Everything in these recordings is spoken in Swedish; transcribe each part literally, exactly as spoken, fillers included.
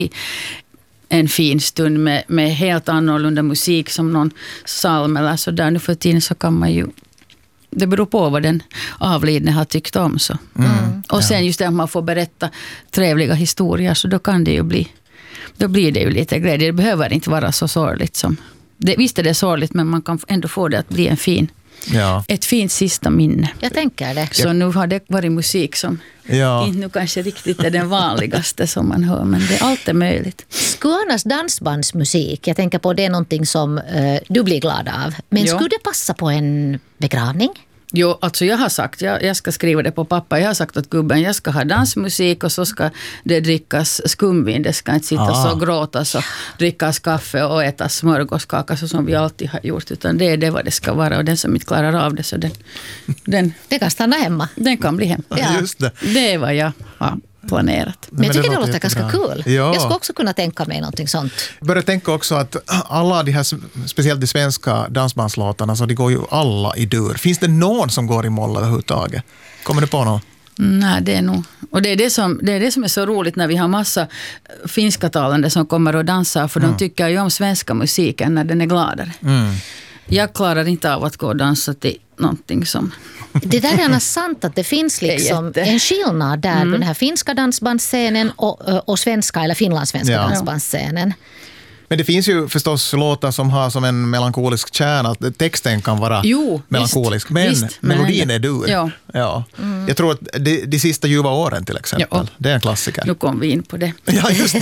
en fin stund med, med helt annorlunda musik som någon psalm eller så där. Nu för tiden så kan man ju, det beror på vad den avlidne har tyckt om. Så. Mm, och sen just det att man får berätta trevliga historier, så då kan det ju bli, då blir det ju lite glädje. Det behöver inte vara så sorgligt som, det, visst är det sorgligt, men man kan ändå få det att bli en fin, ja. Ett fint sista minne. Jag tänker det. Så nu har det varit musik som ja. Inte nu kanske riktigt är den vanligaste som man hör, men det är alltid möjligt. Skulle annars dansbandsmusik, jag tänker på det är någonting som uh, du blir glad av, men jo. Skulle det passa på en begravning? Jo, alltså jag har sagt, jag, jag ska skriva det på pappa, jag har sagt att gubben, jag ska ha dansmusik och så ska det drickas skumvin, det ska inte sitta ah. så gråtas och drickas kaffe och ätas smörgåskaka så som vi alltid har gjort, utan det är det vad det ska vara, och den som inte klarar av det så den... den det kan stanna hemma. Den kan bli hemma. Ja. Just det. Det är vad jag har planerat. Men jag tycker det, det låter ganska kul. Ja. Jag skulle också kunna tänka mig någonting sånt. Jag börjar tänka också att alla de här, speciellt de svenska dansbandslåtarna, så de går ju alla i dur. Finns det någon som går i moll överhuvudtaget? Kommer det på någon? Nej, det är nog. Och det är det, som, det är det som är så roligt när vi har massa finska talande som kommer och dansar, för mm. de tycker ju om svenska musiken när den är gladare. Mm. Jag klarar inte av att gå och dansa till någonting som... Det där är annars sant att det finns liksom en skillnad där mm. på den här finska dansbandsscenen och, och svenska eller finlandssvenska ja. dansbandsscenen. Men det finns ju förstås låtar som har som en melankolisk kärna. Texten kan vara jo, melankolisk, visst, men visst, melodin men är dur. Ja. Ja. Mm. Jag tror att de, de sista ljuva åren till exempel, ja. Det är en klassiker. Nu kom vi in på det. Ja, just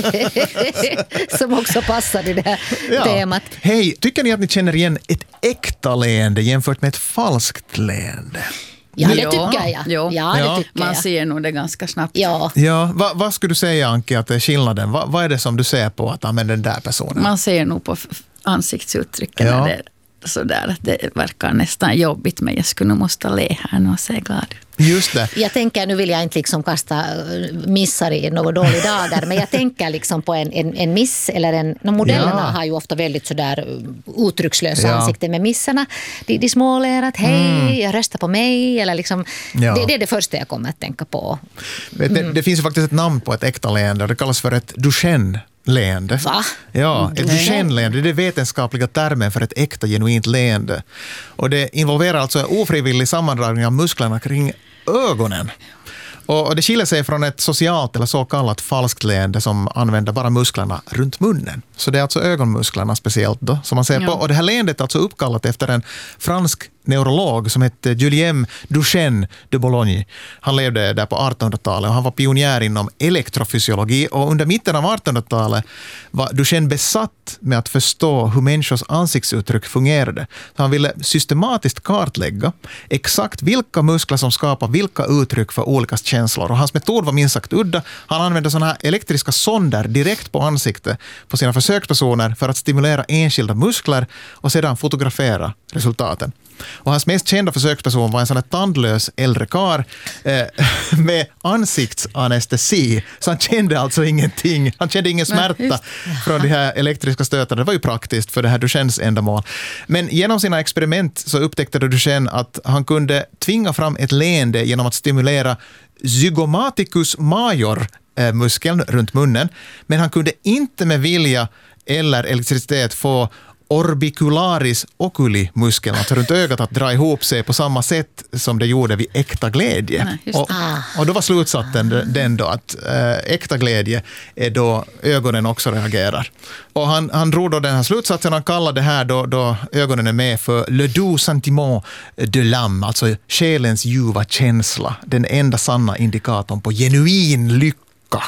det. Som också passar i det här ja. temat. Hej, tycker ni att ni känner igen ett äkta leende jämfört med ett falskt leende? Ja, det tycker jag. Ja, ja, det ja. tycker Man jag. ser nog det ganska snabbt. Ja. Ja, vad, vad skulle du säga, Anke, att är skillnaden? Vad, vad är det som du ser på att använda den där personen? Man ser nog på ansiktsuttrycken ja. när det är sådär att det verkar nästan jobbigt, men jag skulle nog måste le här nu och se glad ut. Just det. Jag tänker, nu vill jag inte liksom kasta missar i några dåliga dagar, men jag tänker liksom på en, en, en miss eller en, no, modellerna ja. har ju ofta väldigt sådär uttryckslösa ja. ansikten med missarna. De, de småler att hej, mm. jag röstar på mig, eller liksom, ja. det, det är det första jag kommer att tänka på. Mm. Det, det finns ju faktiskt ett namn på ett äkta leende, det kallas för ett Duchenne. Leende. Va? Ja, ett Duchenne-leende, det är det vetenskapliga termen för ett äkta genuint leende. Och det involverar alltså ofrivillig sammandragning av musklerna kring ögonen. Och det skiljer sig från ett socialt eller så kallat falskt leende som använder bara musklerna runt munnen. Så det är alltså ögonmusklerna speciellt då som man ser ja. på. Och det här leendet är alltså uppkallat efter en fransk neurolog som hette Julien Duchenne de Boulogne. Han levde där på artonhundratalet och han var pionjär inom elektrofysiologi, och under mitten av artonhundratalet var Duchenne besatt med att förstå hur människors ansiktsuttryck fungerade. Så han ville systematiskt kartlägga exakt vilka muskler som skapar vilka uttryck för olika känslor. Och hans metod var minst sagt udda. Han använde sådana här elektriska sonder direkt på ansiktet på sina försökspersoner för att stimulera enskilda muskler och sedan fotografera resultaten. Och hans mest kända försöksperson var en sån här tandlös äldre kar eh, med ansiktsanestesi. Så han kände alltså ingenting. Han kände ingen smärta Nej, från de här elektriska stötarna. Det var ju praktiskt för det här Duchennes ändamål. Men genom sina experiment så upptäckte Duchenne att han kunde tvinga fram ett leende genom att stimulera zygomaticus major eh, muskeln runt munnen. Men han kunde inte med vilja eller elektricitet få orbicularis oculi muskeln, alltså runt ögat, att dra ihop sig på samma sätt som det gjorde vid äkta glädje. Nej, och, och då var slutsatsen den då att äh, äkta glädje är då ögonen också reagerar. Och han, han drog då den här slutsatsen, han kallade det här då, då ögonen är med för le doux sentiment de l'âme, alltså själens ljuva känsla, den enda sanna indikatorn på genuin lycka.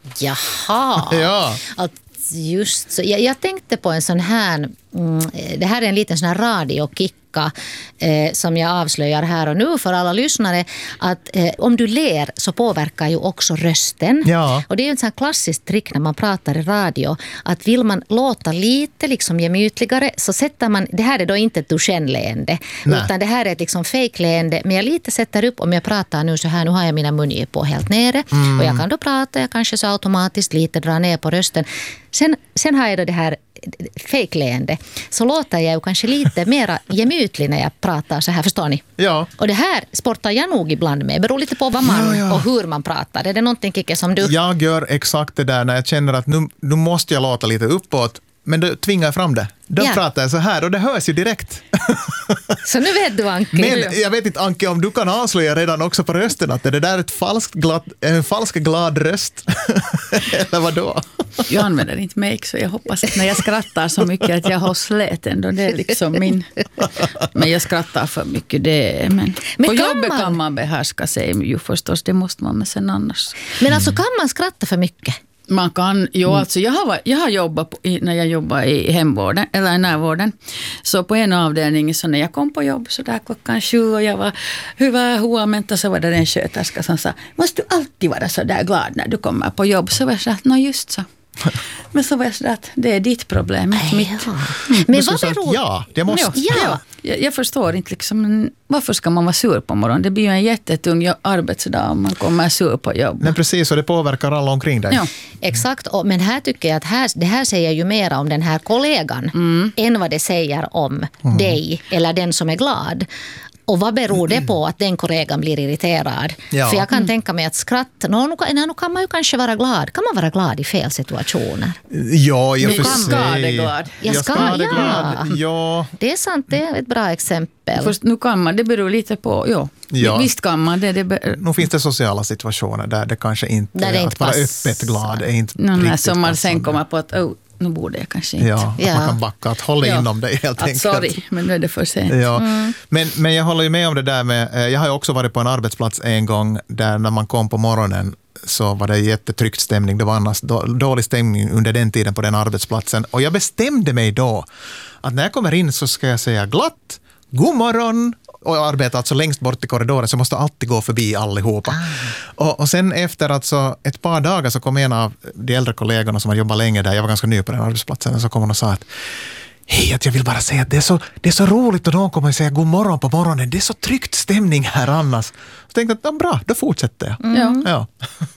Jaha. Ja. Att just så. Jag, jag tänkte på en sån här, mm, det här är en liten sån här radiokicka eh, som jag avslöjar här och nu för alla lyssnare, att eh, om du ler så påverkar ju också rösten. Ja. Och det är ju en sån här klassisk trick när man pratar i radio, att vill man låta lite liksom gemytligare så sätter man, det här är då inte ett Duchenne-leende, utan det här är ett liksom fake-leende, men jag lite sätter upp, om jag pratar nu så här, nu har jag mina mungippor helt nere mm. och jag kan då prata, jag kanske så automatiskt lite dra ner på rösten. Sen, sen har jag då det här fake-leende, så låter jag ju kanske lite mera gemytlig gemytlig när jag pratar så här, förstår ni? Ja. Och det här sportar jag nog ibland med. Beror lite på vad man Ja, ja. och hur man pratar. Är det någonting, Kike, som du... Jag gör exakt det där när jag känner att nu, nu måste jag låta lite uppåt, men då tvingar jag fram det. Då Ja. pratar jag så här och det hörs ju direkt. Så nu vet du, Anki. Men jag vet inte, Anke, om du kan avslöja redan också på rösten att det där är ett falskt glad, en falsk glad röst. Eller vad då? Jag använder inte make, så jag hoppas att när jag skrattar så mycket att jag har slät ändå. Det är liksom min... Men jag skrattar för mycket, det är... Men, Men på kan jobbet man- kan man behärska sig ju förstås, det måste man med sen annars. Men alltså, kan man skratta för mycket? Man kan, jo, alltså jag har, jag har jobbat på, i, när jag jobbade i hemvården, eller i närvården, så på en avdelning, så när jag kom på jobb så där klockan sju och jag var hyvä huomenta, så var det en sköterska som sa, måste du alltid vara så där glad när du kommer på jobb? Så var jag så att, nå just så. Men så var jag så att det är ditt problem, inte mitt. Ja. Du Men skulle vad säga att beror... ja, det måste. Ja. Ja, jag, jag förstår inte liksom, varför ska man vara sur på morgonen? Det blir ju en jättetung jo- arbetsdag om man kommer sur på jobb. Men precis, och det påverkar alla omkring dig. Ja. Exakt, och, men här tycker jag att här, det här säger ju mer om den här kollegan Mm. än vad det säger om dig eller den som är glad. Och vad beror det på att den kollegan blir irriterad? Ja. För jag kan tänka mig att skratt, nå, nu, kan, nu kan man ju kanske vara glad. Kan man vara glad i fel situationer? Ja, i och Men för kan sig. skadeglad. Jag ska- skadeglad. ja. Ja. Det är sant, det är ett bra exempel. Först, nu kan man, det beror lite på, ja. Ja. Visst kan man det. det be, Nu finns det sociala situationer där det kanske inte, Där det inte att vara passar. öppet glad är inte no, nej, riktigt som man sen passande. kommer på att, oh, nu borde jag kanske inte. Ja, att Ja. man kan backa, att hålla Ja. inom dig helt Att, enkelt. sorry, men nu är det för sent. Ja. Men, men jag håller ju med om det där med, eh, jag har ju också varit på en arbetsplats en gång där när man kom på morgonen så var det jättetryckt stämning. Det var annars då- dålig stämning under den tiden på den arbetsplatsen. Och jag bestämde mig då att när jag kommer in så ska jag säga glatt, god morgon. Och jag arbetar alltså längst bort i korridoren så jag måste alltid gå förbi allihopa. Ah. Och, och sen efter alltså ett par dagar så kom en av de äldre kollegorna som har jobbat länge där, jag var ganska ny på den arbetsplatsen, och så kom hon och sa att hej, att jag vill bara säga att det är så, det är så roligt och någon kommer och säga god morgon på morgonen. Det är så tryckt stämning här annars. Så tänkte jag att ja, bra, då fortsätter jag. Ja. Ja.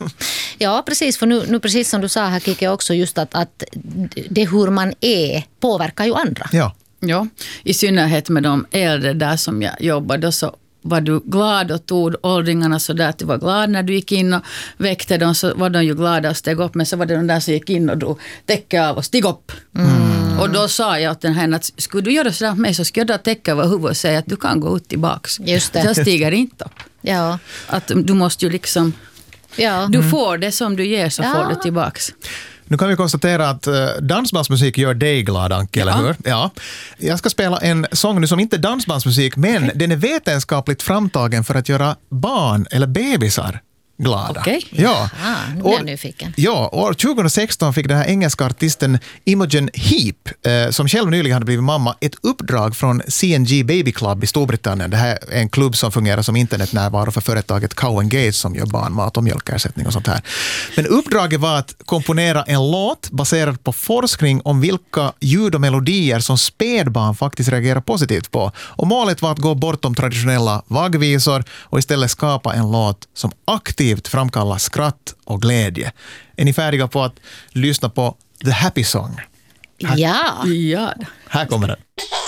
Ja, precis. För nu, nu precis som du sa här, Kike, också just att, att det hur man är påverkar ju andra. Ja. Ja, i synnerhet med de äldre där som jag jobbade, så var du glad och tog åldringarna så där att du var glad när du gick in och väckte dem, så var de ju glada och steg upp, men så var det de där som gick in och drog täcke av och stig upp. Mm. Och då sa jag åt den här att skulle du göra sådär med mig så skulle jag dra täcke över huvudet och säga att du kan gå ut tillbaks. Just det. Så jag stiger inte upp. Ja, Att du måste ju liksom, ja. du får det som du ger så Ja. får du tillbaks. Nu kan vi konstatera att uh, dansbandsmusik gör dig glad, Anke, eller Ja. hur? Ja. Jag ska spela en sång nu som inte är dansbandsmusik, men okay. den är vetenskapligt framtagen för att göra barn eller bebisar glada. Okej. Ja. Ah, nu blir jag nyfiken. Ja, år tjugohundrasexton fick den här engelska artisten Imogen Heap, eh, som själv nyligen hade blivit mamma, ett uppdrag från C and G Baby Club i Storbritannien. Det här är en klubb som fungerar som internetnärvaro för företaget Cow and Gates som gör barnmat och mjölkersättning och sånt här. Men uppdraget var att komponera en låt baserad på forskning om vilka ljud och melodier som spädbarn faktiskt reagerar positivt på. Och målet var att gå bortom traditionella vaggvisor och istället skapa en låt som aktivt framkallar skratt och glädje. Är ni färdiga på att lyssna på The Happy Song? Ja. Ja. Här kommer den.